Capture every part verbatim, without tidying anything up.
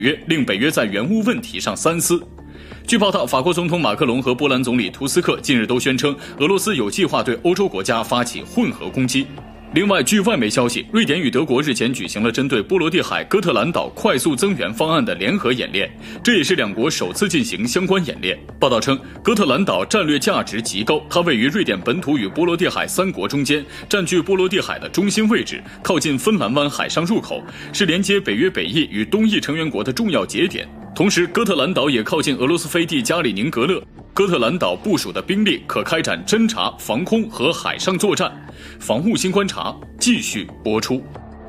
约，令北约在援乌问题上三思。据报道，法国总统马克龙和波兰总理图斯克近日都宣称，俄罗斯有计划对欧洲国家发起混合攻击。另外，据外媒消息，瑞典与德国日前举行了针对波罗的海哥特兰岛快速增援方案的联合演练，这也是两国首次进行相关演练。报道称，哥特兰岛战略价值极高，它位于瑞典本土与波罗的海三国中间，占据波罗的海的中心位置，靠近芬兰湾海上入口，是连接北约北翼与东翼成员国的重要节点。同时，哥特兰岛也靠近俄罗斯飞地加里宁格勒，哥特兰岛部署的兵力可开展侦察、防空和海上作战。防务新观察继续播出。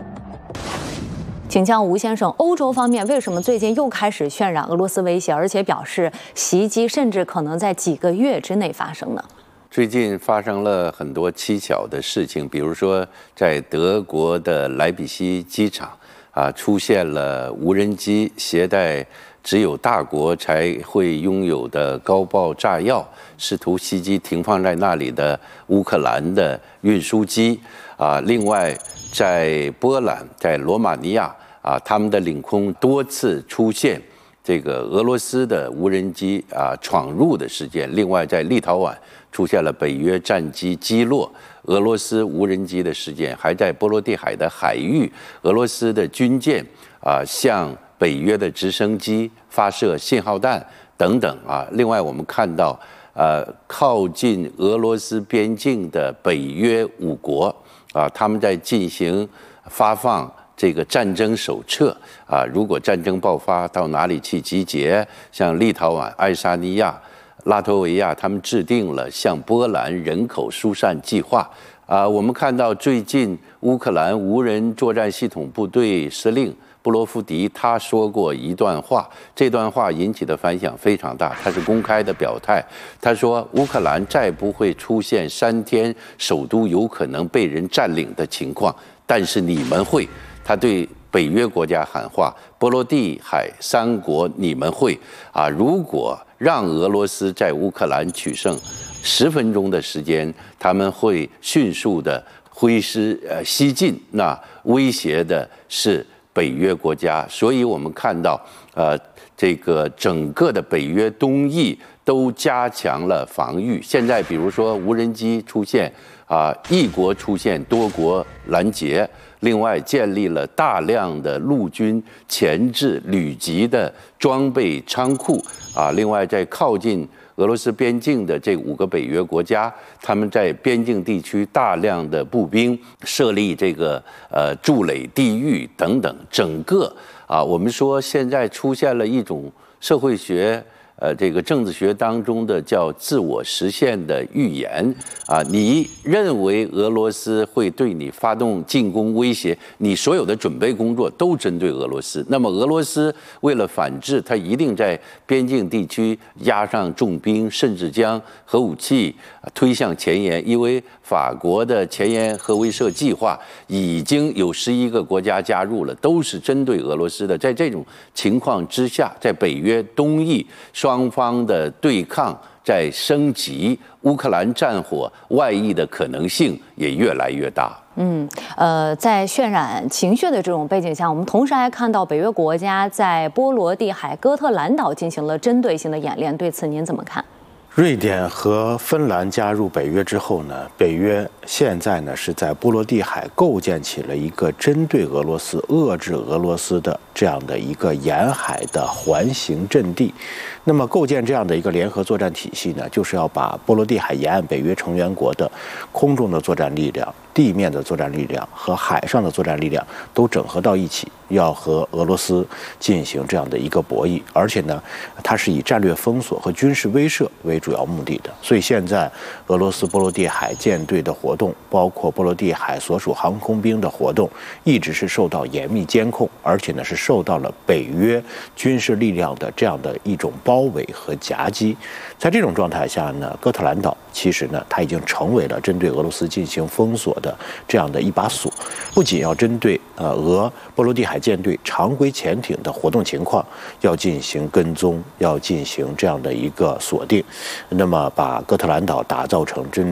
请教吴先生，欧洲方面为什么最近又开始渲染俄罗斯威胁，而且表示袭击甚至可能在几个月之内发生呢？ 最近发生了很多蹊跷的事情，比如说在德国的莱比锡机场啊，出现了无人机携带只有大国才会拥有的高爆炸药，试图袭击停放在那里的乌克兰的运输机啊。另外，在波兰、在罗马尼亚啊，他们的领空多次出现这个俄罗斯的无人机啊闯入的事件。另外，在立陶宛出现了北约战机击落俄罗斯无人机的事件，还在波罗的海的海域，俄罗斯的军舰啊向北约的直升机发射信号弹等等啊。另外，我们看到，呃，靠近俄罗斯边境的北约五国啊，他们在进行发放这个战争手册啊。如果战争爆发，到哪里去集结？像立陶宛、爱沙尼亚、拉脱维亚，他们制定了向波兰人口疏散计划啊。我们看到最近乌克兰无人作战系统部队司令布罗夫迪他说过一段话，这段话引起的反响非常大。他是公开的表态，他说乌克兰再不会出现三天首都有可能被人占领的情况，但是你们会。他对北约国家喊话，波罗的海三国你们会啊！如果让俄罗斯在乌克兰取胜，十分钟的时间，他们会迅速的挥师呃西进，那威胁的是北约国家。所以我们看到，呃，这个整个的北约东翼都加强了防御。现在比如说无人机出现啊，一国出现多国拦截。另外，建立了大量的陆军前置旅级的装备仓库啊。另外，在靠近俄罗斯边境的这五个北约国家，他们在边境地区大量的步兵设立这个呃筑垒地域等等。整个啊，我们说现在出现了一种社会学。呃，这个政治学当中的叫自我实现的预言啊，你认为俄罗斯会对你发动进攻威胁，你所有的准备工作都针对俄罗斯。那么俄罗斯为了反制，它一定在边境地区压上重兵，甚至将核武器推向前沿，因为法国的前沿核威慑计划已经有十一个国家加入了，都是针对俄罗斯的。在这种情况之下，在北约东翼双方的对抗在升级，乌克兰战火外溢的可能性也越来越大。 嗯，呃，在渲染情绪的这种背景下，我们同时还看到北约国家在波罗的海哥特兰岛进行了针对性的演练，对此您怎么看？ 瑞典和芬兰加入北约之后呢，北约现在呢是在波罗的海构建起了一个针对俄罗斯、遏制俄罗斯的这样的一个沿海的环形阵地。那么构建这样的一个联合作战体系呢，就是要把波罗的海沿岸北约成员国的空中的作战力量、地面的作战力量和海上的作战力量都整合到一起，要和俄罗斯进行这样的一个博弈。而且呢，它是以战略封锁和军事威慑为主要目的的。所以现在俄罗斯波罗的海舰队的活动，包括波罗的海所属航空兵的活动，一直是受到严密监控，而且呢是受到了北约军事力量的这样的一种包围和夹击。在这种状态下呢，哥特兰岛其实呢，它已经成为了针对俄罗斯进行封锁的这样的一把锁，不仅要针对呃俄波罗的海舰队常规潜艇的活动情况要进行跟踪，要进行这样的一个锁定，那么把哥特兰岛打造成针对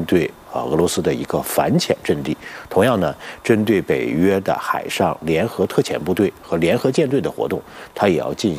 啊俄罗斯的一个反潜阵地。同样呢，针对北约的海上联合特遣部队和联合舰队的活动，它也要进